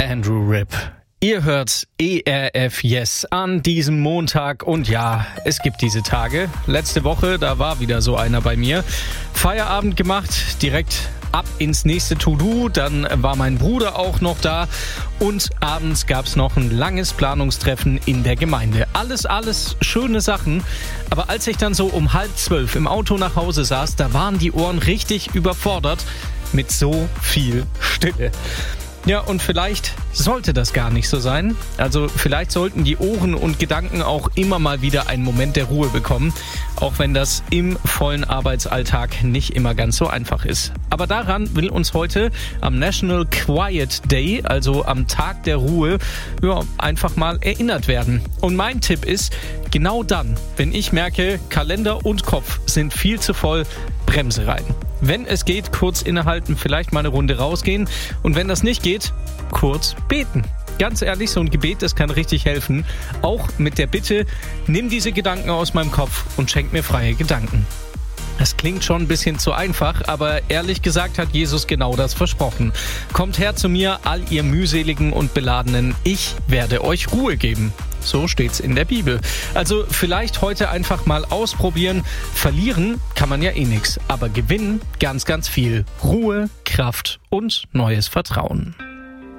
Andrew Ripp. Ihr hört ERF Yes an diesem Montag und ja, es gibt diese Tage. Letzte Woche, da war wieder so einer bei mir. Feierabend gemacht, direkt ab ins nächste To-Do, dann war mein Bruder auch noch da und abends gab es noch ein langes Planungstreffen in der Gemeinde. Alles schöne Sachen, aber als ich dann so um 11:30 im Auto nach Hause saß, da waren die Ohren richtig überfordert mit so viel Stille. Ja, und vielleicht sollte das gar nicht so sein. Also vielleicht sollten die Ohren und Gedanken auch immer mal wieder einen Moment der Ruhe bekommen, auch wenn das im vollen Arbeitsalltag nicht immer ganz so einfach ist. Aber daran will uns heute am National Quiet Day, also am Tag der Ruhe, einfach mal erinnert werden. Und mein Tipp ist, genau dann, wenn ich merke, Kalender und Kopf sind viel zu voll, Bremse rein. Wenn es geht, kurz innehalten, vielleicht mal eine Runde rausgehen. Und wenn das nicht geht, kurz beten. Ganz ehrlich, so ein Gebet, das kann richtig helfen. Auch mit der Bitte, nimm diese Gedanken aus meinem Kopf und schenk mir freie Gedanken. Das klingt schon ein bisschen zu einfach, aber ehrlich gesagt hat Jesus genau das versprochen. Kommt her zu mir, all ihr mühseligen und beladenen, ich werde euch Ruhe geben. So steht's in der Bibel. Also vielleicht heute einfach mal ausprobieren. Verlieren kann man ja eh nichts, aber gewinnen ganz viel. Ruhe, Kraft und neues Vertrauen.